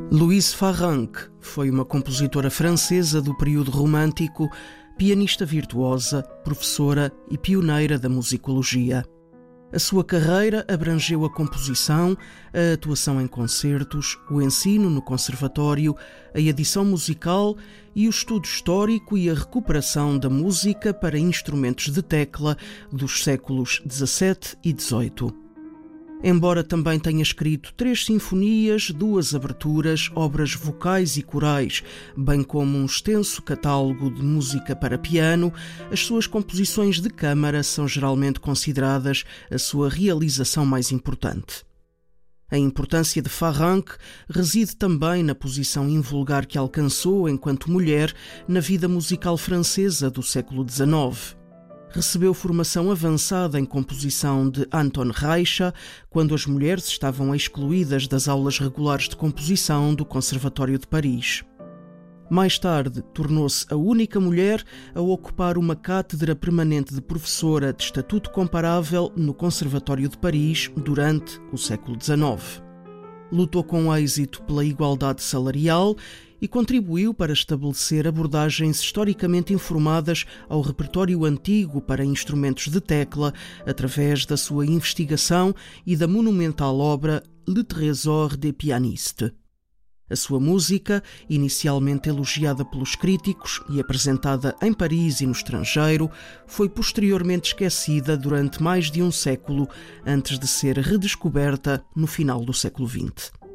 Louise Farrenc foi uma compositora francesa do período romântico, pianista virtuosa, professora e pioneira da musicologia. A sua carreira abrangeu a composição, a atuação em concertos, o ensino no conservatório, a edição musical e o estudo histórico e a recuperação da música para instrumentos de tecla dos séculos XVII e XVIII. Embora também tenha escrito 3 sinfonias, 2 aberturas, obras vocais e corais, bem como um extenso catálogo de música para piano, as suas composições de câmara são geralmente consideradas a sua realização mais importante. A importância de Farrenc reside também na posição invulgar que alcançou enquanto mulher na vida musical francesa do século XIX. Recebeu formação avançada em composição de Anton Reicha, quando as mulheres estavam excluídas das aulas regulares de composição do Conservatório de Paris. Mais tarde, tornou-se a única mulher a ocupar uma cátedra permanente de professora de estatuto comparável no Conservatório de Paris durante o século XIX. Lutou com êxito pela igualdade salarial e contribuiu para estabelecer abordagens historicamente informadas ao repertório antigo para instrumentos de tecla através da sua investigação e da monumental obra Le Trésor des pianistes. A sua música, inicialmente elogiada pelos críticos e apresentada em Paris e no estrangeiro, foi posteriormente esquecida durante mais de um século antes de ser redescoberta no final do século XX.